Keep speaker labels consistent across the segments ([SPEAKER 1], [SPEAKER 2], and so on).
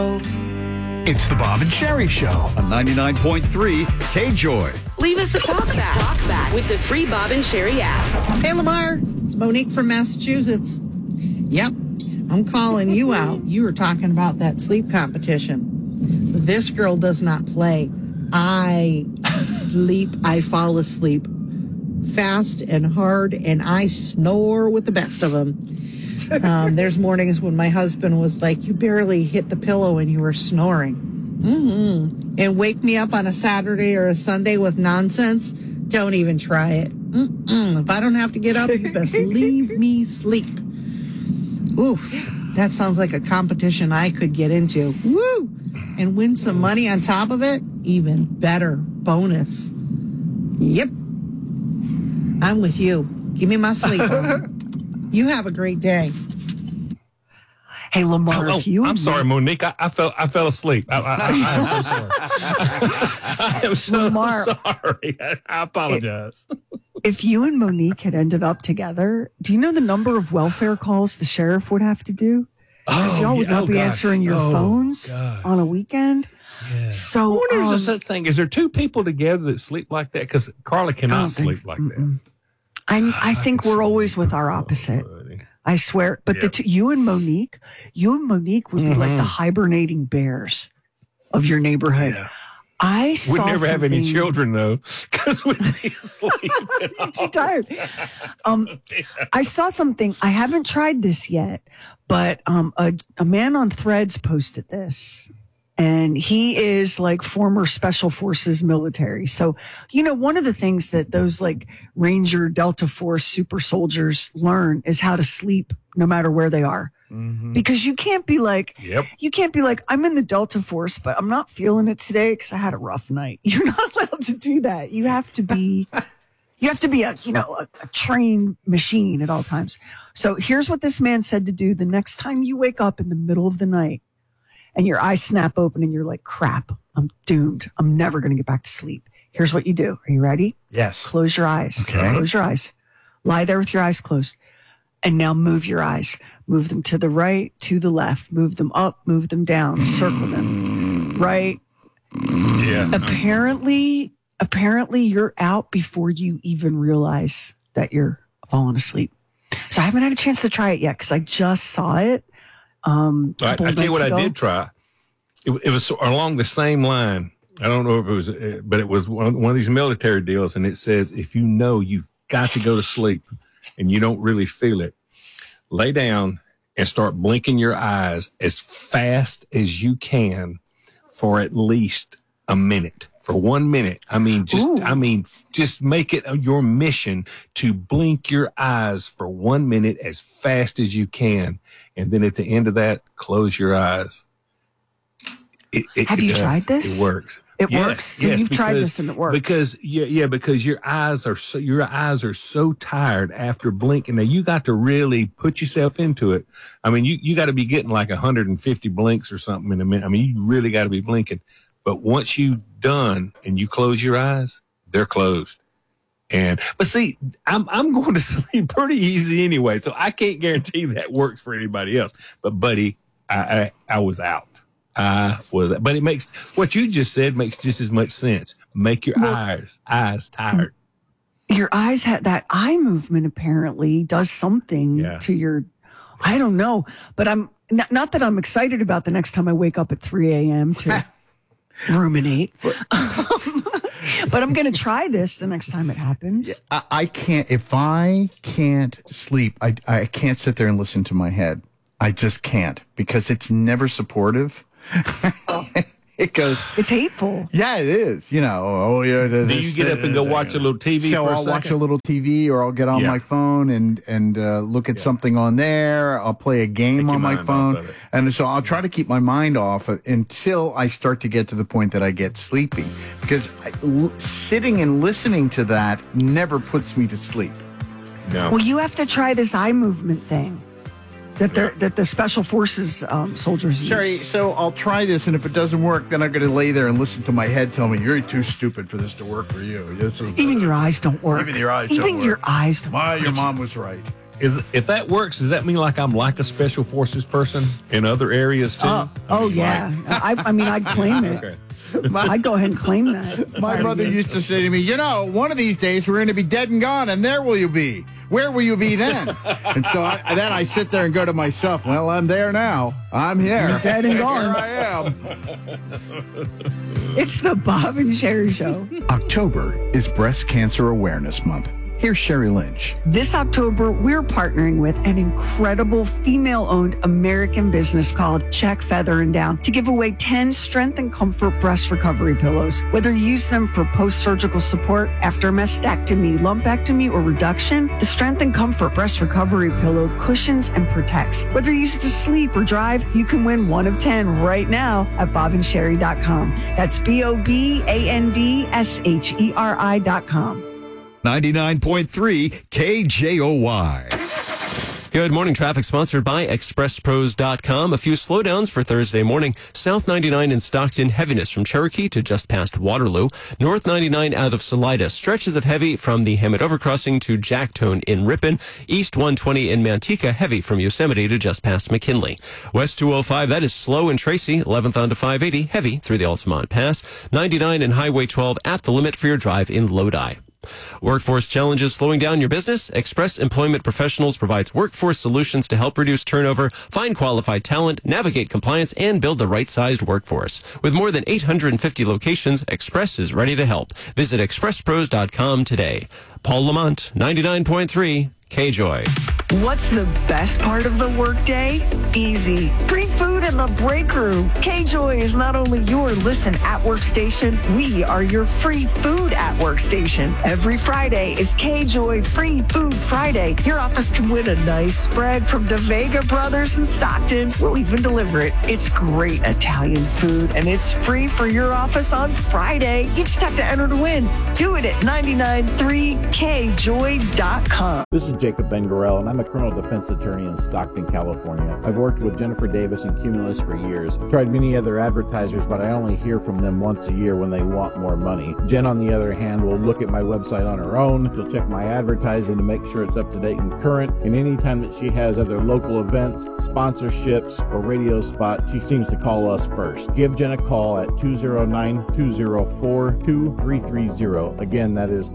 [SPEAKER 1] It's the Bob and Sherry Show
[SPEAKER 2] on 99.3 K-Joy.
[SPEAKER 3] Leave us a talk back with the free Bob and Sherry app.
[SPEAKER 4] Hey, Lamar. It's Monique from Massachusetts. Yep, I'm calling you out. You were talking about that sleep competition. This girl does not play. I fall asleep fast and hard, and I snore with the best of them. There's mornings when my husband was like, you barely hit the pillow and you were snoring. And wake me up on a Saturday or a Sunday with nonsense. Don't even try it. If I don't have to get up, you best leave me sleep. Oof, that sounds like a competition I could get into. Woo! And win some money on top of it? Even better. Bonus. Yep. I'm with you. Give me my sleep on. You have a great day.
[SPEAKER 5] Hey, Lamar,
[SPEAKER 6] I'm sorry, Monique. I fell asleep. I am so
[SPEAKER 5] Lamar,
[SPEAKER 6] sorry. I apologize.
[SPEAKER 5] If you and Monique had ended up together, do you know the number of welfare calls the sheriff would have to do? Because y'all would not be answering your phones on a weekend.
[SPEAKER 6] Yeah.
[SPEAKER 5] So,
[SPEAKER 6] I wonder if there's such thing. Is there two people together that sleep like that? Because Carla cannot sleep like that.
[SPEAKER 5] I think we're always with our opposite. I swear. But you and Monique would be like the hibernating bears of your neighborhood. Yeah.
[SPEAKER 6] We'd never have any children, though, because we'd be asleep.
[SPEAKER 5] Too tired. I saw something. I haven't tried this yet, but a man on Threads posted this. And he is like former Special Forces military. So, one of the things that those like Ranger, Delta Force, super soldiers learn is how to sleep no matter where they are. Mm-hmm. Because you can't be like, I'm in the Delta Force, but I'm not feeling it today because I had a rough night. You're not allowed to do that. You have to be a trained machine at all times. So here's what this man said to do the next time you wake up in the middle of the night. And your eyes snap open and you're like, crap, I'm doomed. I'm never going to get back to sleep. Here's what you do. Are you ready?
[SPEAKER 1] Yes.
[SPEAKER 5] Close your eyes.
[SPEAKER 1] Okay.
[SPEAKER 5] Close your eyes. Lie there with your eyes closed. And now move your eyes. Move them to the right, to the left. Move them up, move them down. Circle them. Right?
[SPEAKER 6] Yeah.
[SPEAKER 5] Apparently you're out before you even realize that you're falling asleep. So I haven't had a chance to try it yet because I just saw it.
[SPEAKER 6] I tell you what, I did try. It was along the same line. I don't know if it was, but it was one of these military deals. And it says, if you know you've got to go to sleep and you don't really feel it, lay down and start blinking your eyes as fast as you can for at least a minute. For 1 minute. Just make it your mission to blink your eyes for 1 minute as fast as you can. And then at the end of that, close your eyes.
[SPEAKER 5] Have you tried this?
[SPEAKER 6] It works.
[SPEAKER 5] It works. So you've tried this and it works.
[SPEAKER 6] Because because your eyes are so tired after blinking. Now you got to really put yourself into it. I mean, you got to be getting like 150 blinks or something in a minute. I mean, you really got to be blinking. But once you've done and you close your eyes, they're closed. But see, I'm going to sleep pretty easy anyway, so I can't guarantee that works for anybody else. But buddy, I was out. But it makes what you just said makes just as much sense. Make your eyes tired.
[SPEAKER 5] Your eyes had that eye movement apparently does something to your. I don't know, but I'm not that I'm excited about the next time I wake up at 3 a.m. to ruminate. But I'm going to try this the next time it happens.
[SPEAKER 1] I can't, if I can't sleep, I can't sit there and listen to my head. I just can't because it's never supportive. It goes.
[SPEAKER 5] It's hateful.
[SPEAKER 1] Yeah, it is.
[SPEAKER 6] Do you get up and go watch a little TV?
[SPEAKER 1] So
[SPEAKER 6] for a
[SPEAKER 1] I'll
[SPEAKER 6] second?
[SPEAKER 1] watch a little TV, or I'll get on my phone and look at something on there. I'll play a game on my phone, and so I'll try to keep my mind off until I start to get to the point that I get sleepy. Because sitting and listening to that never puts me to sleep.
[SPEAKER 6] No.
[SPEAKER 5] Well, you have to try this eye movement thing. That the Special Forces soldiers use.
[SPEAKER 1] Sherry, so I'll try this, and if it doesn't work, then I'm going to lay there and listen to my head tell me, you're too stupid for this to work for you.
[SPEAKER 5] Even your eyes don't work.
[SPEAKER 1] Even your eyes don't work.
[SPEAKER 5] Even your eyes don't
[SPEAKER 1] work. Your mom was right.
[SPEAKER 6] if that works, does that mean like I'm like a special forces person in other areas too?
[SPEAKER 5] Yeah. I mean, I'd claim it. Okay. I'd go ahead and claim that.
[SPEAKER 1] My brother used to say to me, one of these days we're going to be dead and gone, and there will you be. Where will you be then? And so then I sit there and go to myself, well, I'm there now. I'm here.
[SPEAKER 5] Dead and gone.
[SPEAKER 1] Here I am.
[SPEAKER 5] It's the Bob and Sherry Show.
[SPEAKER 1] October is Breast Cancer Awareness Month. Here's Sherry Lynch.
[SPEAKER 5] This October, we're partnering with an incredible female-owned American business called Check, Feather, and Down to give away 10 Strength and Comfort breast recovery pillows. Whether you use them for post-surgical support after a mastectomy, lumpectomy, or reduction, the Strength and Comfort breast recovery pillow cushions and protects. Whether you use it to sleep or drive, you can win one of 10 right now at bobandsherry.com. That's BOBANDSHERI.com.
[SPEAKER 2] 99.3 KJOY.
[SPEAKER 7] Good morning. Traffic sponsored by ExpressPros.com. A few slowdowns for Thursday morning. South 99 in Stockton, heaviness from Cherokee to just past Waterloo. North 99 out of Salida. Stretches of heavy from the Hemet Overcrossing to Jacktone in Ripon. East 120 in Manteca, heavy from Yosemite to just past McKinley. West 205, that is slow in Tracy. 11th onto 580, heavy through the Altamont Pass. 99 and Highway 12 at the limit for your drive in Lodi. Workforce challenges slowing down your business? Express Employment Professionals provides workforce solutions to help reduce turnover, find qualified talent, navigate compliance, and build the right-sized workforce. With more than 850 locations, Express is ready to help. Visit expresspros.com today. Paul Lamont, 99.3 KJOY.
[SPEAKER 5] What's the best part of the workday? Easy. Free food in the break room. KJOY is not only your listen at work station, we are your free food at work station. Every Friday is KJOY Free Food Friday. Your office can win a nice spread from the Vega Brothers in Stockton. We'll even deliver it. It's great Italian food, and it's free for your office on Friday. You just have to enter to win. Do it at 993kjoy.com.
[SPEAKER 8] This is Jacob Ben-Gorel, and I'm a criminal defense attorney in Stockton, California. I've worked with Jennifer Davis and Cumulus for years. I've tried many other advertisers, but I only hear from them once a year when they want more money. Jen, on the other hand, will look at my website on her own. She'll check my advertising to make sure it's up to date and current. And anytime that she has other local events, sponsorships, or radio spots, she seems to call us first. Give Jen a call at 209-204-2330. Again, that is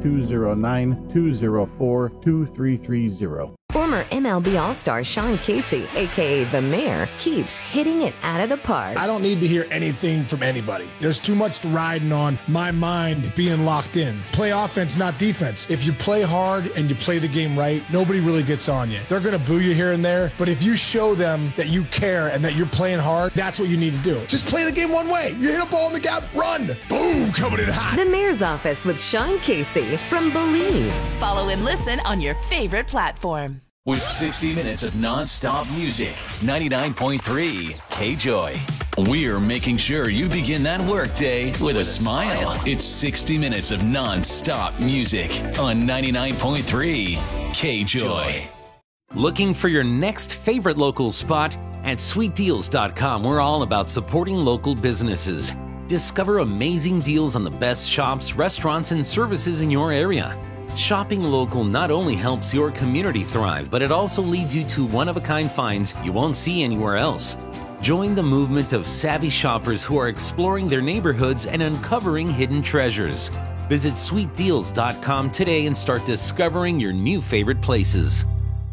[SPEAKER 8] 209-204-2330.
[SPEAKER 9] Former MLB All-Star Sean Casey, a.k.a. The Mayor, keeps hitting it out of the park.
[SPEAKER 10] I don't need to hear anything from anybody. There's too much riding on my mind being locked in. Play offense, not defense. If you play hard and you play the game right, nobody really gets on you. They're going to boo you here and there, but if you show them that you care and that you're playing hard, that's what you need to do. Just play the game one way. You hit a ball in the gap, run. Boom, coming in hot.
[SPEAKER 9] The Mayor's Office with Sean Casey from Believe.
[SPEAKER 11] Follow and listen on your favorite platform.
[SPEAKER 12] With 60 minutes of non-stop music, 99.3 KJOY. We're making sure you begin that workday with a smile. It's 60 minutes of non-stop music on 99.3 KJOY.
[SPEAKER 13] Looking for your next favorite local spot? At sweetdeals.com, we're all about supporting local businesses. Discover amazing deals on the best shops, restaurants, and services in your area. Shopping local not only helps your community thrive, but it also leads you to one-of-a-kind finds you won't see anywhere else. Join the movement of savvy shoppers who are exploring their neighborhoods and uncovering hidden treasures. Visit sweetdeals.com today and start discovering your new favorite places.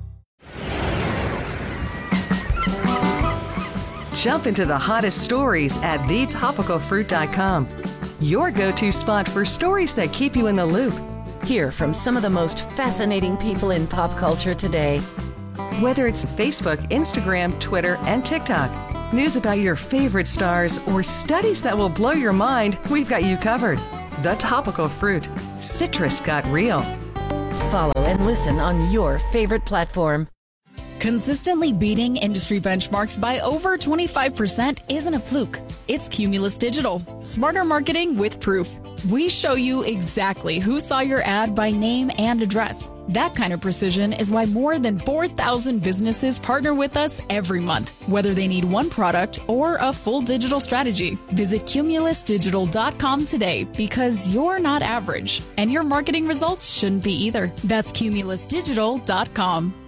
[SPEAKER 14] Jump into the hottest stories at thetopicalfruit.com. Your go-to spot for stories that keep you in the loop.
[SPEAKER 11] Hear from some of the most fascinating people in pop culture today.
[SPEAKER 14] Whether it's Facebook, Instagram, Twitter, and TikTok, news about your favorite stars, or studies that will blow your mind, we've got you covered. The Topical Fruit. Citrus got real.
[SPEAKER 11] Follow and listen on your favorite platform.
[SPEAKER 15] Consistently beating industry benchmarks by over 25% isn't a fluke. It's Cumulus Digital. Smarter marketing with proof. We show you exactly who saw your ad by name and address. That kind of precision is why more than 4,000 businesses partner with us every month, whether they need one product or a full digital strategy. Visit cumulusdigital.com today because you're not average, and your marketing results shouldn't be either. That's cumulusdigital.com.